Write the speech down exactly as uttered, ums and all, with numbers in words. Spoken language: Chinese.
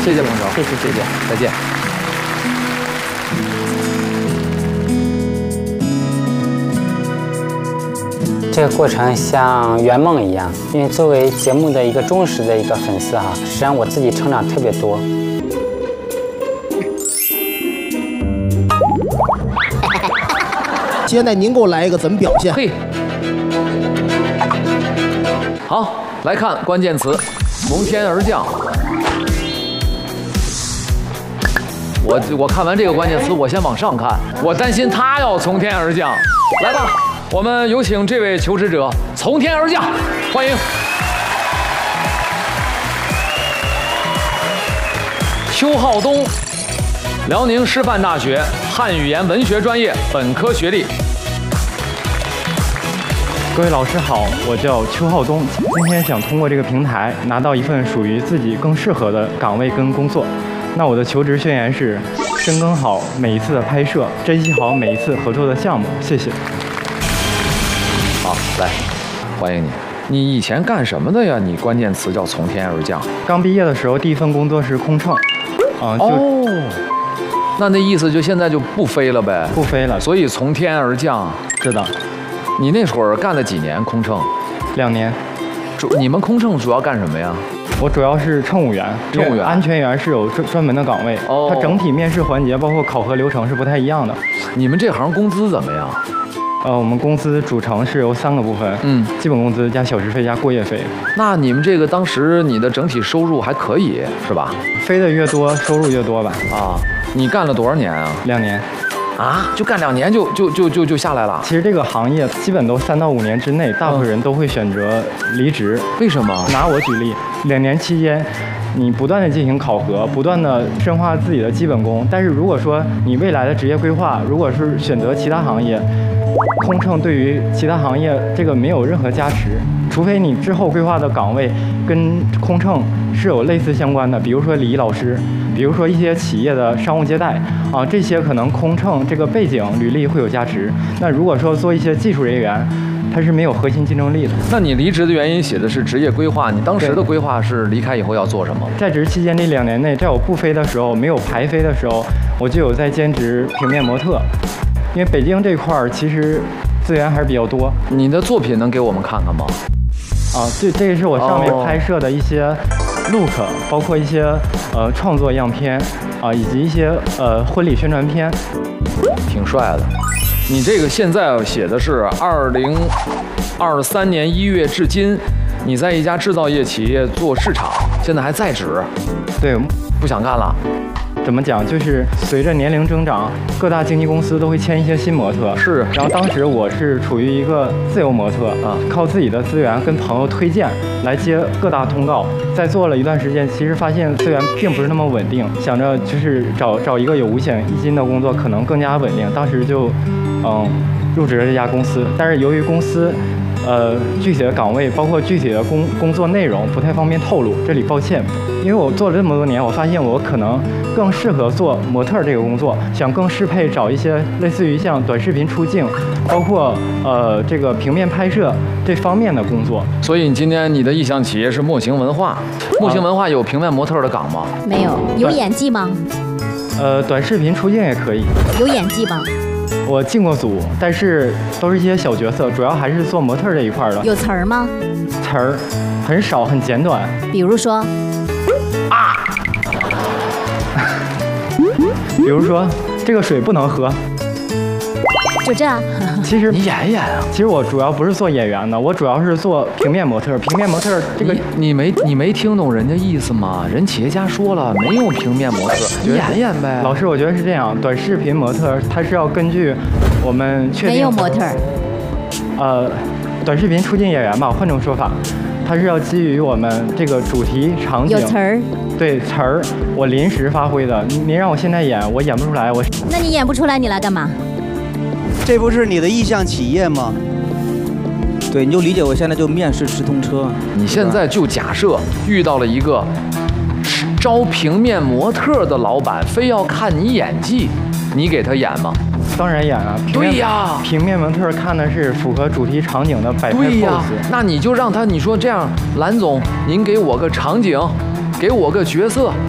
谢谢彭总， 谢谢谢谢， 再见。 这个过程像圆梦一样，因为作为节目的一个忠实的一个粉丝哈，实际上我自己成长特别多。 现在您给我来一个怎么表现？ 嘿，好，来看关键词，从天而降。我我看完这个关键词，我先往上看，我担心他要从天而降。来吧，我们有请这位求职者从天而降，欢迎邱浩东，辽宁师范大学汉语言文学专业本科学历。 各位老师好，我叫邱浩东，今天想通过这个平台拿到一份属于自己更适合的岗位跟工作。那我的求职宣言是：深耕好每一次的拍摄，珍惜好每一次合作的项目。谢谢。 好，来，欢迎你。你以前干什么的呀？你关键词叫从天而降。 刚毕业的时候，第一份工作是空乘。啊、呃，就哦，那那意思就现在就不飞了呗？ 不飞了， 所以从天而降。 是的。 你那会儿干了几年空乘？ 两年。 主你们空乘主要干什么呀？ 我主要是乘务员， 乘务员， 安全员是有专专门的岗位。哦，它整体面试环节包括考核流程是不太一样的。 你们这行工资怎么样？ 呃，我们公司组成是由三个部分，嗯，基本工资加小时费加过夜费。 那你们这个当时你的整体收入还可以是吧？ 飞的越多，收入越多吧？ 啊，你干了多少年啊？ 两年。 啊，就干两年就就就就就下来了。 其实这个行业基本都三到五年之内，大部分人都会选择离职。 为什么？ 拿我举例，两年期间，你不断的进行考核，不断的深化自己的基本功。但是如果说你未来的职业规划，如果是选择其他行业，空乘对于其他行业这个没有任何加持，除非你之后规划的岗位跟空乘是有类似相关的，比如说礼仪老师。比如说一些企业的商务接待啊，这些可能空乘这个背景履历会有价值。那如果说做一些技术人员，他是没有核心竞争力的。 那你离职的原因写的是职业规划，你当时的规划是离开以后要做什么？ 在职期间这两年内，在我不飞的时候，没有排飞的时候，我就有在兼职平面模特。因为北京这块儿其实资源还是比较多。 你的作品能给我们看看吗？ 啊，这这个是我上面拍摄的一些 look，、哦、包括一些呃创作样片啊，以及一些呃婚礼宣传片， 挺帅的。你这个现在写的是二零二三年一月至今，你在一家制造业企业做市场，现在还在职。 对， 不想干了。 怎么讲？就是随着年龄增长，各大经纪公司都会签一些新模特。 是。 然后当时我是处于一个自由模特啊，靠自己的资源跟朋友推荐来接各大通告。在做了一段时间，其实发现资源并不是那么稳定，想着就是找找一个有五险一金的工作，可能更加稳定。当时就，嗯，入职了这家公司。但是由于公司，呃，具体的岗位包括具体的工工作内容不太方便透露，这里抱歉。因为我做了这么多年，我发现我可能更适合做模特这个工作，想更适配找一些类似于像短视频出镜，包括呃这个平面拍摄这方面的工作。 所以你今天你的意向企业是墨行文化，墨行文化有平面模特的岗吗？ 没有。有演技吗？ 呃，短视频出镜也可以。 有演技吗？ 我进过组，但是都是一些小角色，主要还是做模特这一块的。 有词儿吗？ 词儿很少，很简短。 比如说。 啊， 比如说这个水不能喝， 就这样。 其实你演一演啊。 其实我主要不是做演员的，我主要是做平面模特。平面模特这个你, 你没你没听懂人家意思吗？人企业家说了，没有平面模特，你演演呗。 老师，我觉得是这样，短视频模特它是要根据我们确定没有模特， 呃，短视频出镜演员吧，换种说法。它是要基于我们这个主题场景有词儿， 对词儿，我临时发挥的。您让我现在演，我演不出来。我那你演不出来，你来干嘛？ 这不是你的意向企业吗？对，你就理解我现在就面试直通车。 你现在就假设遇到了一个招平面模特的老板，非要看你演技，你给他演吗？ 当然演啊。 对呀， 平面模特看的是符合主题场景的摆拍 pose。 对呀，那你就让他，你说这样，蓝总，您给我个场景，给我个角色，